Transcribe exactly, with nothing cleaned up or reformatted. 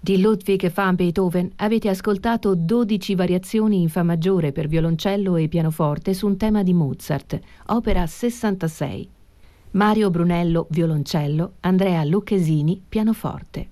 Di Ludwig van Beethoven avete ascoltato dodici variazioni in Fa maggiore per violoncello e pianoforte su un tema di Mozart, opera sessantasei. Mario Brunello, violoncello, Andrea Lucchesini, pianoforte.